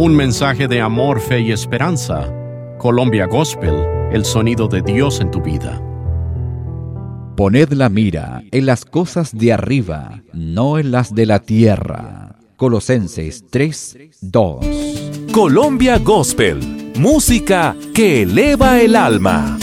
Un mensaje de amor, fe y esperanza. Colombia Gospel, el sonido de Dios en tu vida. Poned la mira en las cosas de arriba, no en las de la tierra. Colosenses 3:2. Colombia Gospel, música que eleva el alma.